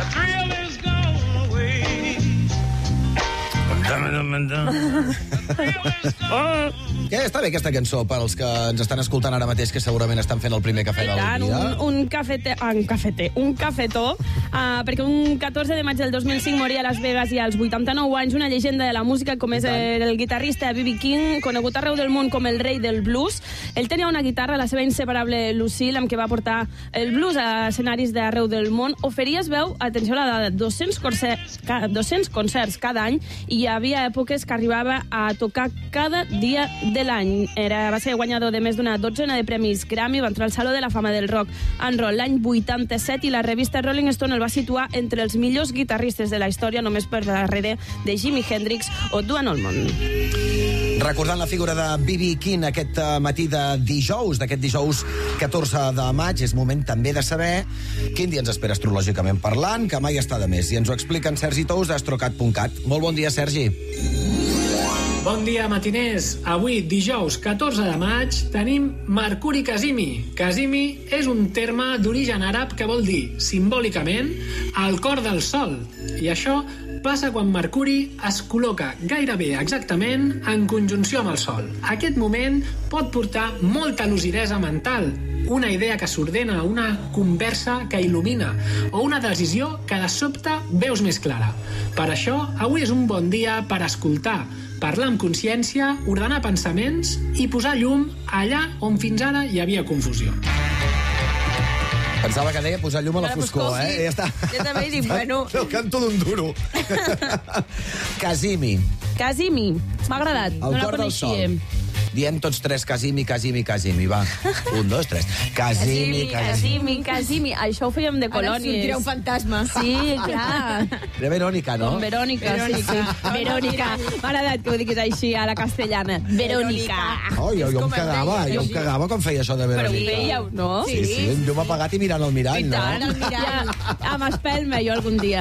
thrill is gone away. Què? Està bé aquesta cançó per als que ens estan escoltant ara mateix, que segurament estan fent el primer cafè del dia. Un cafetó, perquè un 14 de maig del 2005 moria a Las Vegas i als 89 anys una llegenda de la música com és el guitarrista B.B. King, conegut arreu del món com el rei del blues. Ell tenia una guitarra, la seva inseparable Lucille, amb què va portar el blues a escenaris d'arreu del món. Oferia, es veu, atenció a la dada, 200 concerts cada any, i hi havia èpoques que arribava a tocar cada dia de l'any. Va ser guanyador de més d'una dotzena de premis Grammy, va entrar al Saló de la Fama del Rock and Roll l'any 87 i la revista Rolling Stone el va situar entre els millors guitarristes de la història, només per darrere de Jimi Hendrix o Duane Allman. Recordant la figura de B.B. King aquest matí de dijous, d'aquest dijous 14 de maig, és moment també de saber quin dia ens espera astrològicament parlant, que mai està de més. I ens ho explica en Sergi Tous d'Astrocat.cat. Molt bon dia, Sergi. Bon dia, matiners. Avui, dijous 14 de maig, tenim Mercuri Casimi. Casimi és un terme d'origen àrab que vol dir, simbòlicament, el cor del sol. I això passa quan Mercuri es col·loca gairebé exactament en conjunció amb el sol. Aquest moment pot portar molta lucidesa mental, una idea que s'ordena, una conversa que il·lumina o una decisió que de sobte veus més clara. Per això, avui és un bon dia per escoltar, parlar amb consciència, ordenar pensaments i posar llum allà on fins ara hi havia confusió. Pensava que deia posar llum a la foscor, sí. Ja està. Jo també dic, bueno... El canto d'un duro. Casimi. Casimi. M'ha agradat. El cor del sol. Diem tots tres Casimi, Casimi, Casimi. Va, 1, 2, 3. Casimi, Casimi. Casimi. Això ho fèiem de colònies. Ara sortirà un fantasma. Sí, clar. Era Verònica, no? Verònica, sí. Verònica. M'ha agradat que ho diguis així a la castellana. Verònica. Oh, jo em cagava quan feia això de Verònica. Però ho fèieu, no? Sí, llum apagat i mirant al mirall, no? Amb espelma, jo algun dia.